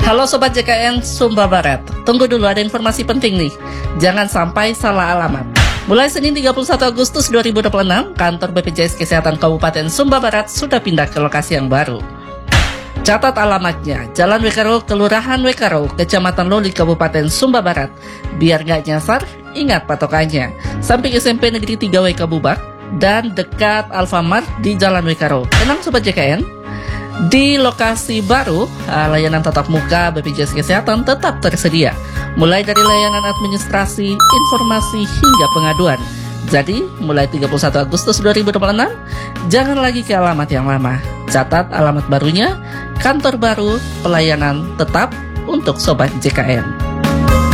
Halo Sobat JKN Sumba Barat, tunggu dulu, ada informasi penting nih. Jangan sampai salah alamat. Mulai Senin 31 Agustus 2026, kantor BPJS Kesehatan Kabupaten Sumba Barat sudah pindah ke lokasi yang baru. Catat alamatnya, Jalan Wekaro, Kelurahan Wekaro, Kecamatan Loli, Kabupaten Sumba Barat. Biar nggak nyasar, ingat patokannya. Samping SMP Negeri 3 WK Bubak dan dekat Alfamart di Jalan Wekaro. Tenang Sobat JKN, di lokasi baru, layanan tatap muka BPJS Kesehatan tetap tersedia, mulai dari layanan administrasi, informasi, hingga pengaduan. Jadi, mulai 31 Agustus 2026, jangan lagi ke alamat yang lama. Catat alamat barunya, kantor baru, pelayanan tetap untuk Sobat JKN.